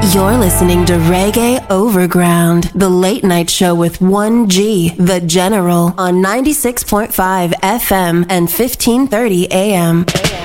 You're listening to Reggae Overground, the late night show with 1G, the General, on 96.5 FM and 1530 AM.